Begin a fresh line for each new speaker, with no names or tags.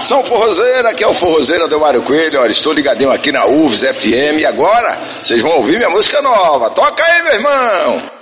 Nação Forrozeira, que é o Forrozeiro do Mário Coelho. Olha, estou ligadinho aqui na UFS FM e agora vocês vão ouvir minha música nova. Toca aí, meu irmão!